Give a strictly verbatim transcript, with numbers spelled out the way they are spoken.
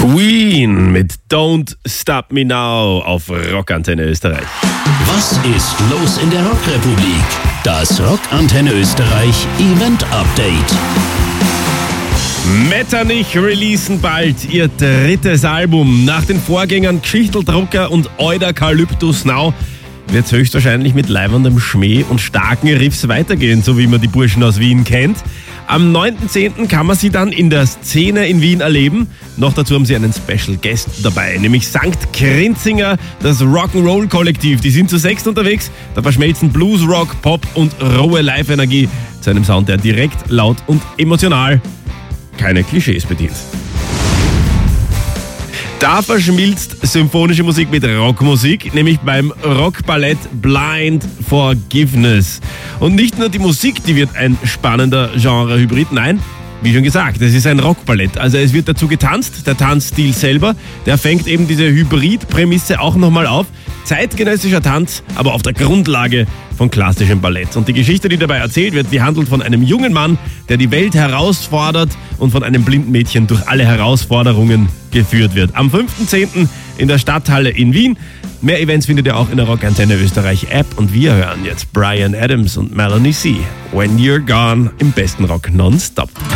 Queen mit Don't Stop Me Now auf Rockantenne Österreich. Was ist los in der Rockrepublik? Das Rockantenne Österreich Event Update. Metternich releasen bald ihr drittes Album. Nach den Vorgängern Geschichteldrucker und Eukalyptus Now wird es höchstwahrscheinlich mit leibendem Schmäh und starken Riffs weitergehen, so wie man die Burschen aus Wien kennt. Am neunten zehnten kann man sie dann in der Szene in Wien erleben. Noch dazu haben sie einen Special Guest dabei, nämlich Sankt Grinzinger, das Rock'n'Roll-Kollektiv. Die sind zu sechst unterwegs, da verschmelzen Blues, Rock, Pop und rohe Live-Energie zu einem Sound, der direkt, laut und emotional keine Klischees bedient. Da verschmilzt symphonische Musik mit Rockmusik, nämlich beim Rockballett Blind Forgiveness. Und nicht nur die Musik, die wird ein spannender Genre-Hybrid, nein, wie schon gesagt, es ist ein Rockballett. Also es wird dazu getanzt, der Tanzstil selber, der fängt eben diese Hybrid-Prämisse auch nochmal auf. Zeitgenössischer Tanz, aber auf der Grundlage von klassischem Ballett. Und die Geschichte, die dabei erzählt wird, die handelt von einem jungen Mann, der die Welt herausfordert und von einem blinden Mädchen durch alle Herausforderungen geführt wird. Am fünften zehnten in der Stadthalle in Wien. Mehr Events findet ihr auch in der Rockantenne Österreich App. Und wir hören jetzt Bryan Adams und Melanie C. When You're Gone im besten Rock nonstop.